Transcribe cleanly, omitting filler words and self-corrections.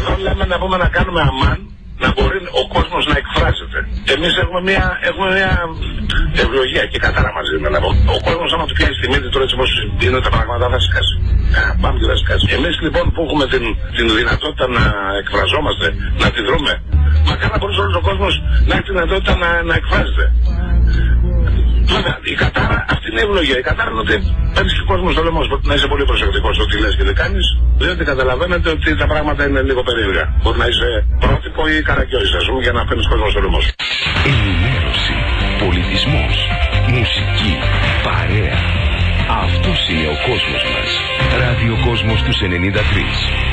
Εδώ λέμε να πούμε να κάνουμε αμάν, να μπορεί ο κόσμος να εκφράζεται. Εμείς έχουμε μια ευλογία και κατάρα μαζί με να πω. Ο κόσμος άμα του πιάσει τη μύτη τώρα έτσι όπως είναι τα πράγματα θα σκάσει. Πάμε και θα σκάσει. Εμείς λοιπόν που έχουμε την δυνατότητα να εκφραζόμαστε, να τη δρούμε, μακάρι να μπορούσε όλος ο κόσμος να έχει τη δυνατότητα να εκφράζεται. Βέβαια, η κατάρα, αυτή είναι η ευλογία. Η κατάρα είναι ότι παίρνεις και ο κόσμος στο λαιμό να είσαι πολύ προσεκτικός στο τι λες και τι κάνεις, διότι καταλαβαίνετε ότι τα πράγματα είναι λίγο περίεργα. Μπορεί να είσαι πρότυπο ή καραγκιόζης, ας πούμε, για να παίρνεις κόσμο στο λαιμό σου. Ενημέρωση, πολιτισμός, μουσική, παρέα. Αυτός είναι ο κόσμος μας. Ραδιοκόσμος τους 93.